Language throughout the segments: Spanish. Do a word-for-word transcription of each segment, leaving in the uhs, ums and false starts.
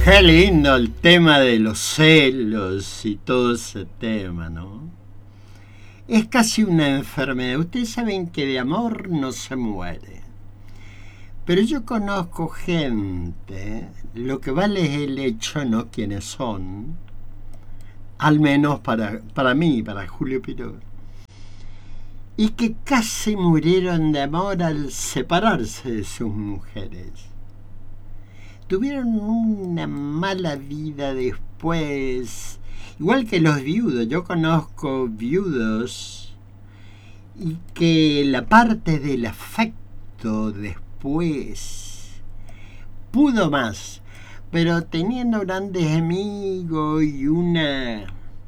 Qué lindo el tema de los celos y todo ese tema, ¿no? Es casi una enfermedad. Ustedes saben que de amor no se muere. Pero yo conozco gente, lo que vale es el hecho, no quiénes son, al menos para, para mí, para Julio Piró, y que casi murieron de amor al separarse de sus mujeres. Tuvieron una mala vida después, igual que los viudos. Yo conozco viudos y que la parte del afecto después pudo más, pero teniendo grandes amigos y una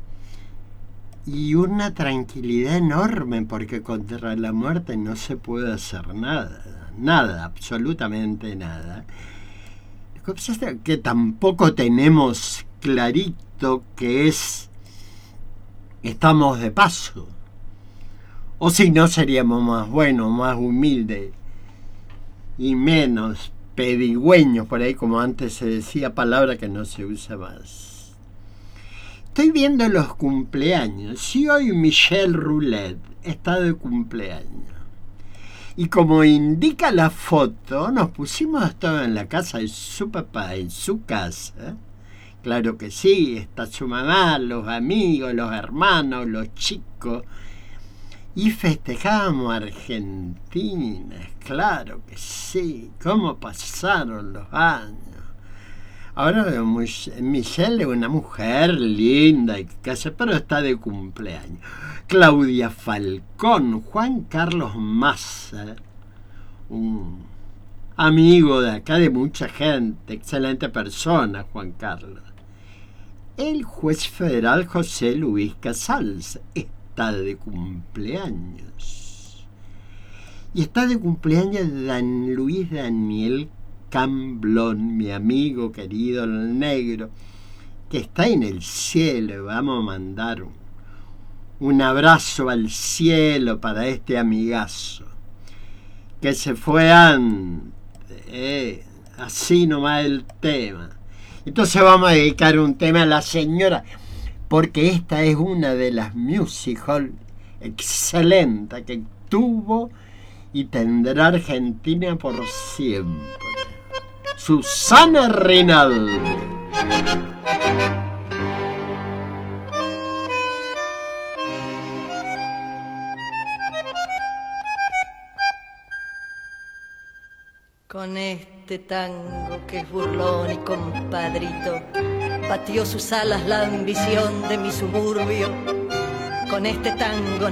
y una tranquilidad enorme, porque contra la muerte no se puede hacer nada, nada, absolutamente nada. Que tampoco tenemos clarito que es estamos de paso, o si no seríamos más buenos, más humildes y menos pedigüeños, por ahí como antes se decía, palabra que no se usa más. Estoy viendo los cumpleaños y hoy Michelle Roulet está de cumpleaños. Y como indica la foto, nos pusimos todos en la casa de su papá, en su casa. Claro que sí, está su mamá, los amigos, los hermanos, los chicos. Y festejamos a Argentina, claro que sí. ¿Cómo pasaron los años? Ahora Michelle es una mujer linda y qué sé, pero está de cumpleaños. Claudia Falcón, Juan Carlos Massa, un amigo de acá de mucha gente, excelente persona, Juan Carlos. El juez federal José Luis Casals está de cumpleaños. Y está de cumpleaños Dan Luis Daniel Camblón, mi amigo querido, el negro, que está en el cielo. Vamos a mandar un, un abrazo al cielo para este amigazo, que se fue antes, eh, así nomás el tema. Entonces vamos a dedicar un tema a la señora, porque esta es una de las music hall excelentes que tuvo y tendrá Argentina por siempre. Susana Rinaldi. Con este tango que es burlón y compadrito, batió sus alas la ambición de mi suburbio. Con este tango